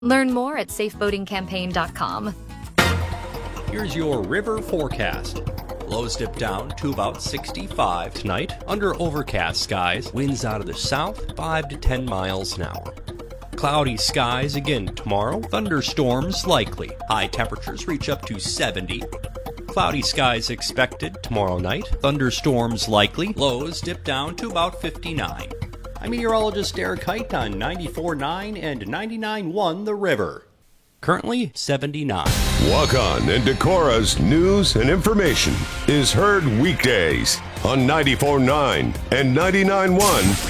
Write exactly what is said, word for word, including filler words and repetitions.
Learn more at safe boating campaign dot com. Here's your river forecast. Lows dip down to about sixty-five tonight under overcast skies. Winds out of the south, five to ten miles an hour. Cloudy skies again tomorrow. Thunderstorms likely. High temperatures reach up to seventy. Cloudy skies expected tomorrow night. Thunderstorms likely. Lows dip down to about fifty-nine. I'm meteorologist Derek Height on ninety-four point nine and ninety-nine point one The River. Currently seventy-nine. Walk On and Decora's news and information is heard weekdays on ninety-four point nine and ninety-nine point one